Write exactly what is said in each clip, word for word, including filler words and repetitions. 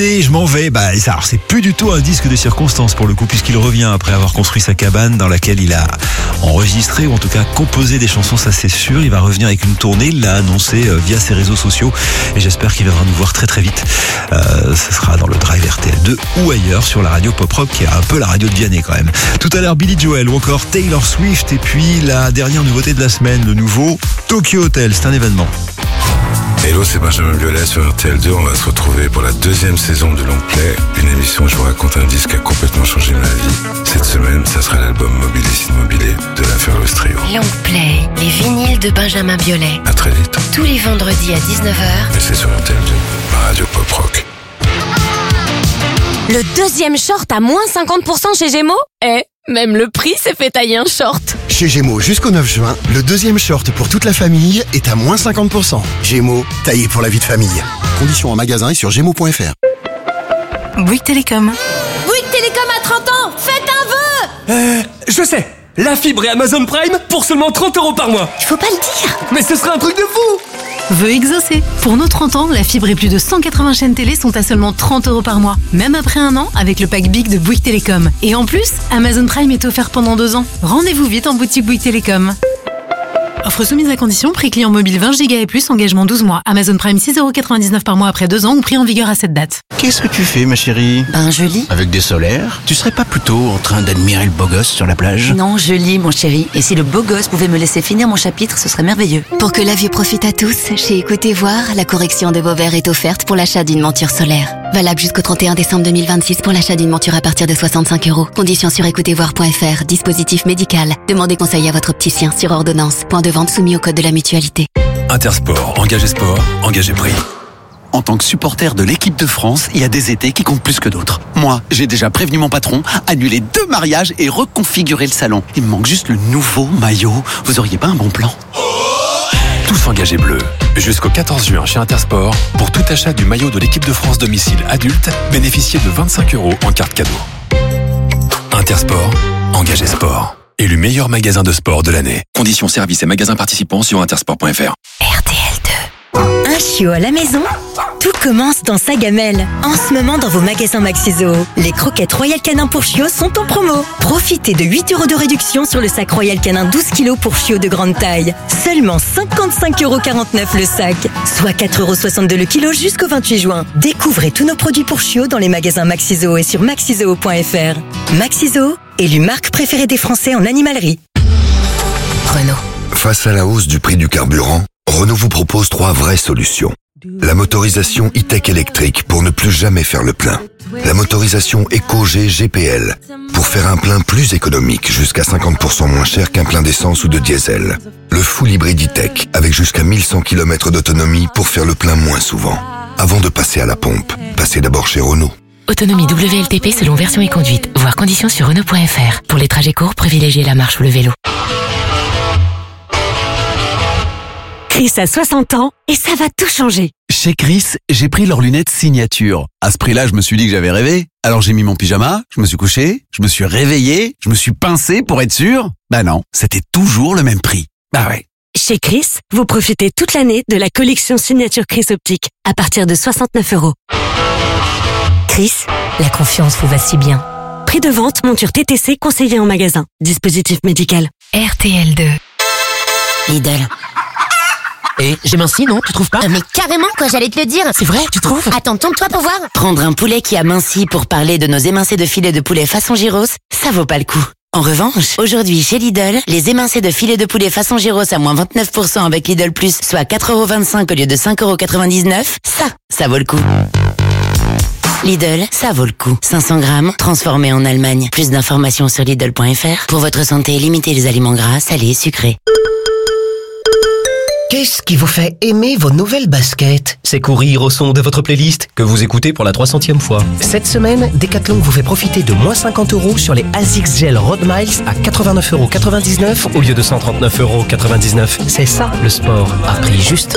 Et je m'en vais, bah ça, alors c'est plus du tout un disque de circonstance pour le coup, puisqu'il revient après avoir construit sa cabane dans laquelle il a enregistré ou en tout cas composé des chansons, ça c'est sûr. Il va revenir avec une tournée, il l'a annoncé euh, via ses réseaux sociaux et j'espère qu'il viendra nous voir très très vite. Euh, ce sera dans le Drive R T L deux ou ailleurs sur la radio Pop Rock qui est un peu la radio de Vianney quand même. Tout à l'heure Billy Joel ou encore Taylor Swift et puis la dernière nouveauté de la semaine, le nouveau Tokyo Hotel, c'est un événement. Hello, c'est Benjamin Biolay sur R T L deux. On va se retrouver pour la deuxième saison de Long Play, une émission où je vous raconte un disque qui a complètement changé ma vie. Cette semaine, ça sera l'album Mobilissime Mobilé de la Ferreuse Trio. Long Play, les vinyles de Benjamin Biolay. À très vite. Tous les vendredis à dix-neuf heures. Et c'est sur R T L deux, la radio Pop Rock. Le deuxième short à moins cinquante pour cent chez Gémeaux? Eh, même le prix s'est fait tailler un short. Chez Gémeaux, jusqu'au neuf juin, le deuxième short pour toute la famille est à moins cinquante pour cent. Gémeaux, taillé pour la vie de famille. Conditions en magasin et sur gémeaux point f r. Bouygues Télécom. Bouygues Télécom à trente ans, faites un vœu! Euh, je sais. La fibre et Amazon Prime pour seulement trente euros par mois. Il faut pas le dire. Mais ce serait un truc de fou. Vœu exaucé. Pour nos trente ans, la fibre et plus de cent quatre-vingts chaînes télé sont à seulement trente euros par mois. Même après un an, avec le pack Big de Bouygues Télécom. Et en plus, Amazon Prime est offert pendant deux ans. Rendez-vous vite en boutique Bouygues Télécom. Offre soumise à condition, prix client mobile vingt giga et plus, engagement douze mois. Amazon Prime six euros quatre-vingt-dix-neuf par mois après deux ans ou prix en vigueur à cette date. Qu'est-ce que tu fais, ma chérie? Ben, je lis. Avec des solaires? Tu serais pas plutôt en train d'admirer le beau gosse sur la plage? Non, je lis, mon chéri. Et si le beau gosse pouvait me laisser finir mon chapitre, ce serait merveilleux. Pour que la vue profite à tous, chez Écoutez Voir, la correction de vos verres est offerte pour l'achat d'une monture solaire. Valable jusqu'au trente et un décembre deux mille vingt-six pour l'achat d'une monture à partir de soixante-cinq euros. Conditions sur écoutez voir point f r. Dispositif médical. Demandez conseil à votre opticien sur ordonnance. Point de vente soumis au code de la mutualité. Intersport, engagez sport, engagez prix. En tant que supporter de l'équipe de France, il y a des étés qui comptent plus que d'autres. Moi, j'ai déjà prévenu mon patron, annulé deux mariages et reconfiguré le salon. Il me manque juste le nouveau maillot. Vous auriez pas un bon plan? Tous engagés bleus. Jusqu'au quatorze juin chez Intersport, pour tout achat du maillot de l'équipe de France domicile adulte, bénéficiez de vingt-cinq euros en carte cadeau. Intersport, engagez sport. Élu meilleur magasin de sport de l'année. Conditions services et magasins participants sur intersport point f r. R T L deux. Un chiot à la maison? Tout commence dans sa gamelle. En ce moment, dans vos magasins Maxiso, les croquettes Royal Canin pour chiots sont en promo. Profitez de huit euros de réduction sur le sac Royal Canin douze kilos pour chiots de grande taille. Seulement cinquante-cinq euros quarante-neuf le sac, soit quatre euros soixante-deux le kilo jusqu'au vingt-huit juin. Découvrez tous nos produits pour chiots dans les magasins Maxiso et sur maxizoo point f r. Maxiso, élu marque préférée des Français en animalerie. Renault. Face à la hausse du prix du carburant, Renault vous propose trois vraies solutions. La motorisation e-tech électrique pour ne plus jamais faire le plein. La motorisation EcoG G P L pour faire un plein plus économique jusqu'à cinquante pour cent moins cher qu'un plein d'essence ou de diesel. Le full hybride e-tech avec jusqu'à mille cent kilomètres d'autonomie pour faire le plein moins souvent. Avant de passer à la pompe, passez d'abord chez Renault. Autonomie W L T P selon version et conduite. Voir conditions sur Renault point f r. Pour les trajets courts, privilégiez la marche ou le vélo. Chris a soixante ans et ça va tout changer. Chez Chris, j'ai pris leurs lunettes signature. À ce prix-là, je me suis dit que j'avais rêvé. Alors j'ai mis mon pyjama, je me suis couché, je me suis réveillé, je me suis pincé pour être sûr. Bah non, c'était toujours le même prix. Bah ouais. Chez Chris, vous profitez toute l'année de la collection signature Chris Optique à partir de soixante-neuf euros. Chris, la confiance vous va si bien. Prix de vente, monture T T C conseillé en magasin. Dispositif médical. R T L deux. Lidl. Et j'ai minci, non? Tu trouves pas? Ah, mais carrément, quoi, j'allais te le dire. C'est vrai, tu trouves? Attends, tourne-toi pour voir. Prendre un poulet qui a minci pour parler de nos émincés de filet de poulet façon gyros, ça vaut pas le coup. En revanche, aujourd'hui chez Lidl, les émincés de filet de poulet façon gyros à moins vingt-neuf pour cent avec Lidl Plus, soit quatre euros vingt-cinq au lieu de cinq euros quatre-vingt-dix-neuf, ça, ça vaut le coup. Lidl, ça vaut le coup. cinq cents grammes, transformé en Allemagne. Plus d'informations sur Lidl point f r. Pour votre santé, limitez les aliments gras, salés, sucrés. Qu'est-ce qui vous fait aimer vos nouvelles baskets? C'est courir au son de votre playlist que vous écoutez pour la trois centième fois. Cette semaine, Decathlon vous fait profiter de moins cinquante euros sur les Asics Gel Road Miles à quatre-vingt-neuf euros quatre-vingt-dix-neuf au lieu de cent trente-neuf euros quatre-vingt-dix-neuf. C'est ça le sport, à prix juste.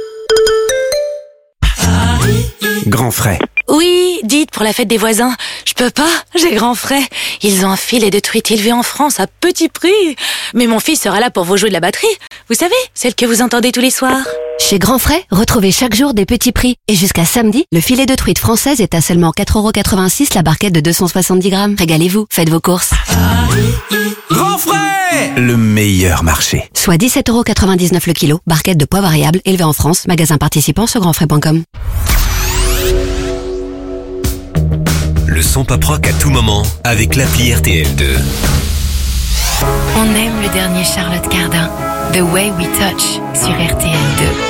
Grand frais. Oui, dites, pour la fête des voisins, je peux pas, j'ai grand frais. Ils ont un filet de truite élevé en France à petit prix. Mais mon fils sera là pour vous jouer de la batterie. Vous savez, celle que vous entendez tous les soirs. Chez Grand Frais, retrouvez chaque jour des petits prix. Et jusqu'à samedi, le filet de truite française est à seulement quatre euros quatre-vingt-six la barquette de deux cent soixante-dix grammes. Régalez-vous, faites vos courses. Grand Frais, le meilleur marché. Soit dix-sept euros quatre-vingt-dix-neuf le kilo, barquette de poids variable, élevée en France, magasin participant sur grand frais point com. Le son pop rock à tout moment avec l'appli R T L deux. On aime le dernier Charlotte Cardin, The Way We Touch sur R T L deux.